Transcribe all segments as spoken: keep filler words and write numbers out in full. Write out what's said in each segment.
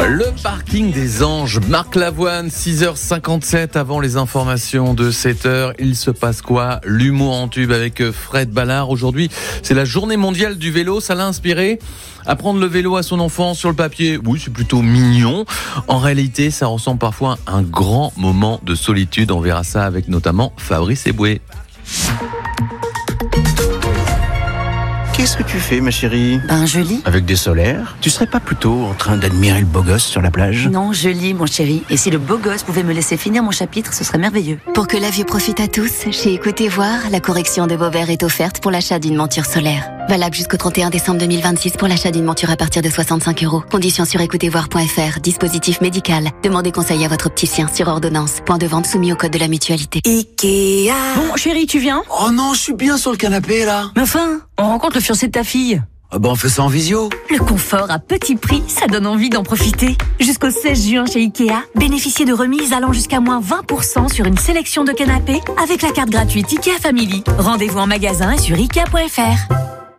Le parking des Anges, Marc Lavoine, six heures cinquante-sept avant les informations de sept heures. Il se passe quoi? L'humour en tube avec Fred Ballard. Aujourd'hui, c'est la journée mondiale du vélo. Ça l'a inspiré? Apprendre le vélo à son enfant sur le papier, oui, c'est plutôt mignon. En réalité, ça ressemble parfois à un grand moment de solitude. On verra ça avec notamment Fabrice Eboué. Qu'est-ce que tu fais, ma chérie? Ben, je lis. Avec des solaires? Tu serais pas plutôt en train d'admirer le beau gosse sur la plage? Non, je lis, mon chéri. Et si le beau gosse pouvait me laisser finir mon chapitre, ce serait merveilleux. Pour que la vue profite à tous, chez Écoutez Voir, la correction de vos verres est offerte pour l'achat d'une monture solaire. Valable jusqu'au trente et un décembre deux mille vingt-six pour l'achat d'une monture à partir de soixante-cinq euros. Conditions sur écoutez voir point f r. Dispositif médical. Demandez conseil à votre opticien sur ordonnance. Point de vente soumis au code de la mutualité. Ikea. Bon, chéri, tu viens? Oh non, je suis bien sur le canapé, là. Mais enfin, on rencontre le fiancé de ta fille. Ah ben, on fait ça en visio. Le confort à petit prix, ça donne envie d'en profiter. Jusqu'au seize juin chez Ikea, bénéficiez de remises allant jusqu'à moins vingt pour cent sur une sélection de canapés avec la carte gratuite Ikea Family. Rendez-vous en magasin et sur ikea point f r.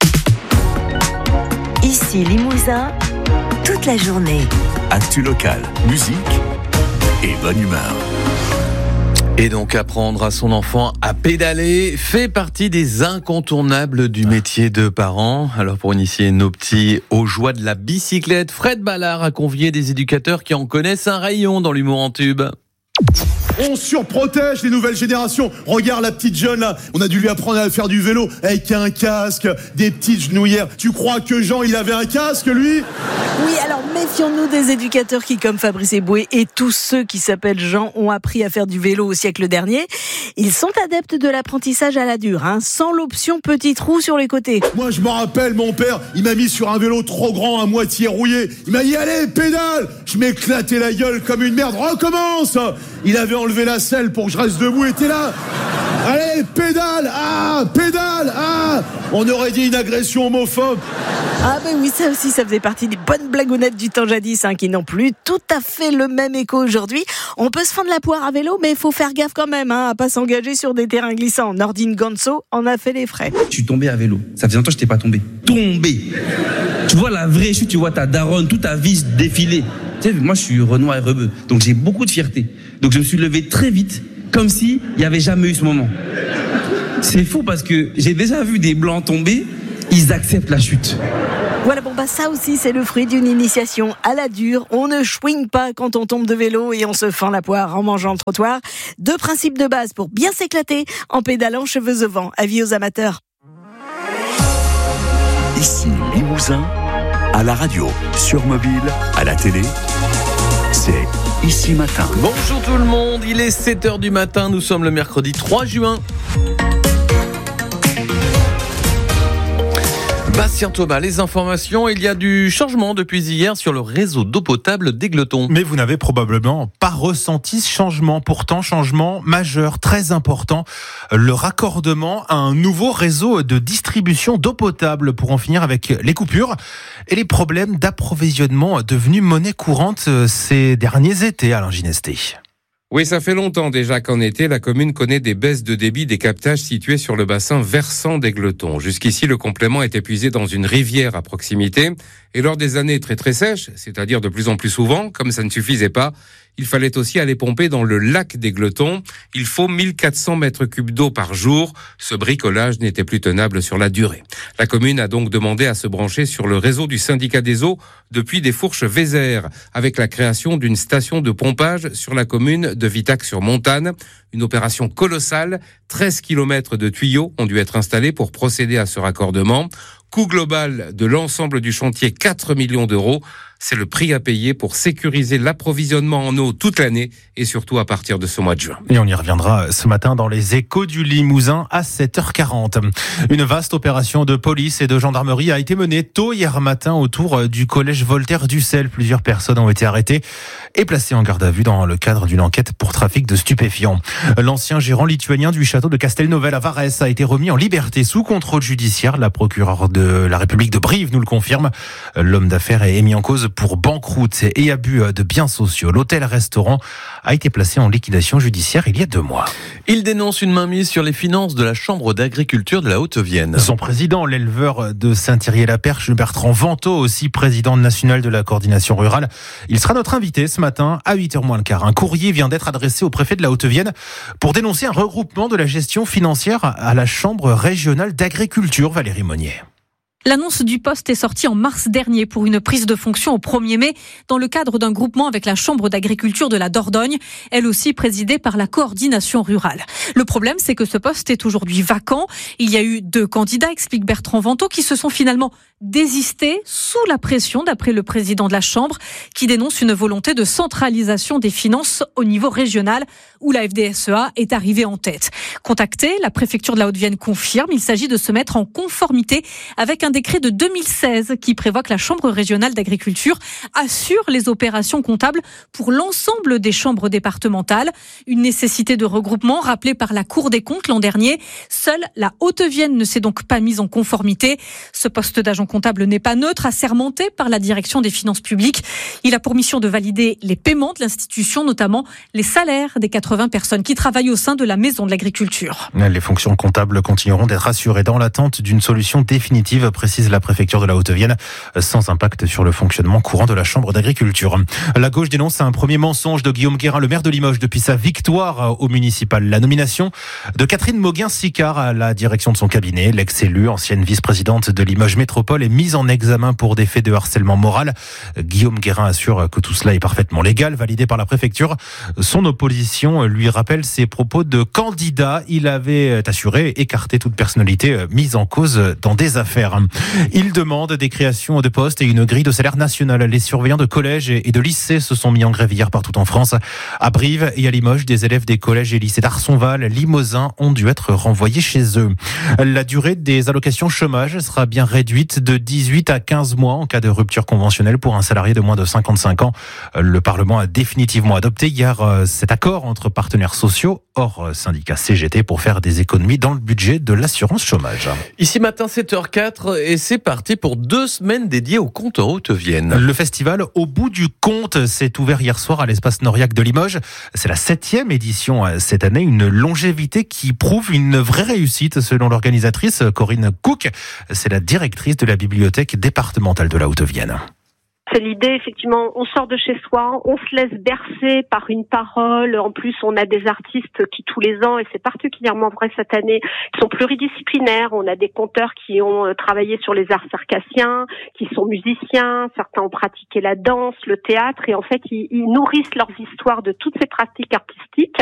Ici Limousin, toute la journée. Actu locale, musique et bonne humeur. Et donc apprendre à son enfant à pédaler fait partie des incontournables du métier de parent. Alors pour initier nos petits aux joies de la bicyclette, Fred Ballard a convié des éducateurs qui en connaissent un rayon dans l'humour en tube. On surprotège les nouvelles générations. Regarde la petite jeune là, on a dû lui apprendre à faire du vélo avec un casque, des petites genouillères. Tu crois que Jean il avait un casque lui? Oui, alors méfions-nous des éducateurs qui, comme Fabrice Eboué et tous ceux qui s'appellent Jean, ont appris à faire du vélo au siècle dernier. Ils sont adeptes de l'apprentissage à la dure, hein, sans l'option petit trou sur les côtés. Moi je me rappelle, mon père, il m'a mis sur un vélo trop grand, à moitié rouillé. Il m'a dit allez pédale. Je m'éclatais la gueule comme une merde. Recommence. Il avait enlevé la selle pour que je reste debout et t'es là. Allez, pédale. Ah, pédale. Ah. On aurait dit une agression homophobe. Ah ben oui, ça aussi, ça faisait partie des bonnes blagounettes du temps jadis, hein, qui n'ont plus tout à fait le même écho aujourd'hui. On peut se fendre la poire à vélo, mais il faut faire gaffe quand même, hein, à pas s'engager sur des terrains glissants. Nordine Ganso en a fait les frais. Je suis tombé à vélo. Ça faisait longtemps que je n'étais pas tombé. Tombé. Tu vois la vraie chute, tu vois ta daronne, toute ta vis défiler. Tu sais, moi je suis Renoir et rebeu, donc j'ai beaucoup de fierté. Donc je me suis levé très vite, comme si il n'y avait jamais eu ce moment. C'est fou parce que j'ai déjà vu des blancs tomber, ils acceptent la chute. Voilà, bon bah ça aussi c'est le fruit d'une initiation à la dure. On ne chouigne pas quand on tombe de vélo et on se fend la poire en mangeant le trottoir. Deux principes de base pour bien s'éclater en pédalant cheveux au vent. Avis aux amateurs. Ici Limousin, à la radio, sur mobile, à la télé, c'est Ici Matin. Bonjour tout le monde, il est sept heures du matin, nous sommes le mercredi trois juin. Bastien Thomas, les informations, il y a du changement depuis hier sur le réseau d'eau potable d'Égletons. Mais vous n'avez probablement pas ressenti ce changement, pourtant changement majeur, très important, le raccordement à un nouveau réseau de distribution d'eau potable pour en finir avec les coupures et les problèmes d'approvisionnement devenus monnaie courante ces derniers étés, Alain Ginesté. Oui, ça fait longtemps déjà qu'en été, la commune connaît des baisses de débit des captages situés sur le bassin versant d'Égletons. Jusqu'ici, le complément est épuisé dans une rivière à proximité. Et lors des années très très sèches, c'est-à-dire de plus en plus souvent, comme ça ne suffisait pas, il fallait aussi aller pomper dans le lac d'Égletons. Il faut mille quatre cents mètres cubes d'eau par jour. Ce bricolage n'était plus tenable sur la durée. La commune a donc demandé à se brancher sur le réseau du syndicat des eaux depuis des fourches Vézère, avec la création d'une station de pompage sur la commune de Vitac-sur-Montagne. Une opération colossale. treize kilomètres de tuyaux ont dû être installés pour procéder à ce raccordement. Coût global de l'ensemble du chantier, quatre millions d'euros. C'est le prix à payer pour sécuriser l'approvisionnement en eau toute l'année et surtout à partir de ce mois de juin. Et on y reviendra ce matin dans les Échos du Limousin à sept heures quarante. Une vaste opération de police et de gendarmerie a été menée tôt hier matin autour du collège Voltaire-Dussel. Plusieurs personnes ont été arrêtées et placées en garde à vue dans le cadre d'une enquête pour trafic de stupéfiants. L'ancien gérant lituanien du château de Castelnovel à Varèse a été remis en liberté sous contrôle judiciaire. La procureure de de la République de Brive nous le confirme. L'homme d'affaires est mis en cause pour banqueroute et abus de biens sociaux. L'hôtel-restaurant a été placé en liquidation judiciaire il y a deux mois. Il dénonce une mainmise sur les finances de la Chambre d'agriculture de la Haute-Vienne. Son président, l'éleveur de Saint-Thierry-la-Perche, Bertrand Vantaux, aussi président national de la coordination rurale. Il sera notre invité ce matin à huit heures moins le quart. Un courrier vient d'être adressé au préfet de la Haute-Vienne pour dénoncer un regroupement de la gestion financière à la Chambre régionale d'agriculture. Valérie Monnier. L'annonce du poste est sortie en mars dernier pour une prise de fonction au premier mai dans le cadre d'un groupement avec la Chambre d'agriculture de la Dordogne, elle aussi présidée par la coordination rurale. Le problème, c'est que ce poste est aujourd'hui vacant. Il y a eu deux candidats, explique Bertrand Vantaux, qui se sont finalement désistés sous la pression, d'après le président de la Chambre, qui dénonce une volonté de centralisation des finances au niveau régional, où la F D S E A est arrivée en tête. Contactée, la préfecture de la Haute-Vienne confirme, il s'agit de se mettre en conformité avec un décret de deux mille seize qui prévoit que la Chambre régionale d'agriculture assure les opérations comptables pour l'ensemble des chambres départementales. Une nécessité de regroupement rappelée par la Cour des comptes l'an dernier. Seule la Haute-Vienne ne s'est donc pas mise en conformité. Ce poste d'agent comptable n'est pas neutre, assermenté par la direction des finances publiques. Il a pour mission de valider les paiements de l'institution, notamment les salaires des quatre-vingts personnes qui travaillent au sein de la Maison de l'Agriculture. Les fonctions comptables continueront d'être assurées dans l'attente d'une solution définitive, précise la préfecture de la Haute-Vienne, sans impact sur le fonctionnement courant de la Chambre d'agriculture. La gauche dénonce un premier mensonge de Guillaume Guérin, le maire de Limoges, depuis sa victoire au municipal. La nomination de Catherine Mauguin-Sicard à la direction de son cabinet. L'ex-élue, ancienne vice-présidente de Limoges Métropole, est mise en examen pour des faits de harcèlement moral. Guillaume Guérin assure que tout cela est parfaitement légal, validé par la préfecture. Son opposition lui rappelle ses propos de candidat. Il avait assuré écarter toute personnalité mise en cause dans des affaires. Il demande des créations de postes et une grille de salaire nationale. Les surveillants de collèges et de lycées se sont mis en grève hier partout en France. À Brive et à Limoges, des élèves des collèges et lycées d'Arsonval, Limousin ont dû être renvoyés chez eux. La durée des allocations chômage sera bien réduite de dix-huit à quinze mois en cas de rupture conventionnelle pour un salarié de moins de cinquante-cinq ans. Le Parlement a définitivement adopté hier cet accord entre partenaires sociaux hors syndicat C G T pour faire des économies dans le budget de l'assurance chômage. Ici matin sept heures quatre et c'est parti pour deux semaines dédiées au conte en Haute-Vienne. Le festival Au bout du conte s'est ouvert hier soir à l'espace Noriac de Limoges. C'est la septième édition cette année, une longévité qui prouve une vraie réussite selon l'organisatrice Corinne Cook. C'est la directrice de la bibliothèque départementale de la Haute-Vienne. C'est l'idée, effectivement, on sort de chez soi, on se laisse bercer par une parole. En plus, on a des artistes qui, tous les ans, et c'est particulièrement vrai cette année, qui sont pluridisciplinaires. On a des conteurs qui ont travaillé sur les arts circassiens, qui sont musiciens, certains ont pratiqué la danse, le théâtre, et en fait, ils, ils nourrissent leurs histoires de toutes ces pratiques artistiques.